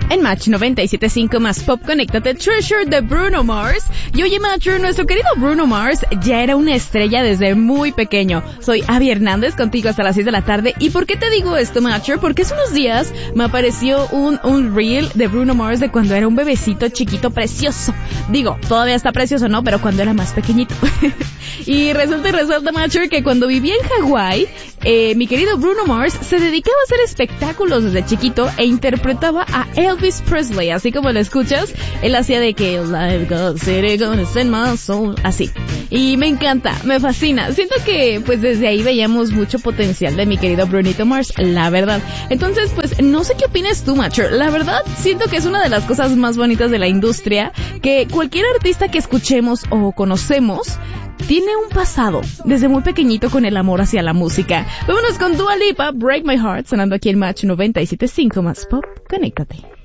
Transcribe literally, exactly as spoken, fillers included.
En Match noventa y siete punto cinco más Pop, conéctate. Treasure de Bruno Mars. Y oye, Matcher, nuestro querido Bruno Mars ya era una estrella desde muy pequeño. Soy Abby Hernández, contigo hasta las seis de la tarde. ¿Y por qué te digo esto, Matcher? Porque hace unos días me apareció un, un reel de Bruno Mars de cuando era un bebecito chiquito precioso. Digo, todavía está precioso, ¿no? Pero cuando era más pequeñito. Y resulta y resalta, Matcher, que cuando vivía en Hawái, eh, mi querido Bruno Mars se dedicaba a hacer espectáculos desde chiquito e interpretaba a Elvis Presley, así como lo escuchas. Él hacía de que Life got city gonna send my soul, así. Y me encanta, me fascina. Siento que pues desde ahí veíamos mucho potencial de mi querido Brunito Mars, la verdad. Entonces, pues no sé qué opinas tú, Matcher. La verdad, siento que es una de las cosas más bonitas de la industria, que cualquier artista que escuchemos o conocemos tiene un pasado desde muy pequeñito con el amor hacia la música. Vámonos con Dua Lipa, Break My Heart, sonando aquí en Match noventa y siete punto cinco más Pop. Conéctate.